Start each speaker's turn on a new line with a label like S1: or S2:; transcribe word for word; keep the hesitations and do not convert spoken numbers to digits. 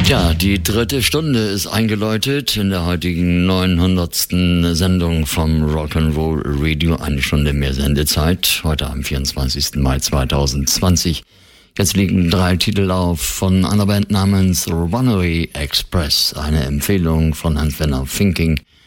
S1: Ja, die dritte Stunde ist eingeläutet in der heutigen neunhundertsten Sendung vom Rock'n'Roll Radio. Eine Stunde mehr Sendezeit, heute am vierundzwanzigsten Mai zweitausendzwanzig. Jetzt liegen drei Titel auf von einer Band namens Runaway Express. Eine Empfehlung von Hans-Werner Finking.